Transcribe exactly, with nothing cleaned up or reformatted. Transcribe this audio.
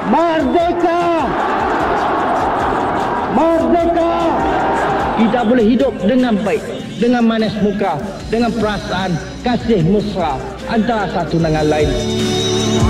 Merdeka! Merdeka! Kita boleh hidup dengan baik, dengan manis muka, dengan perasaan kasih mesra antara satu dengan lain.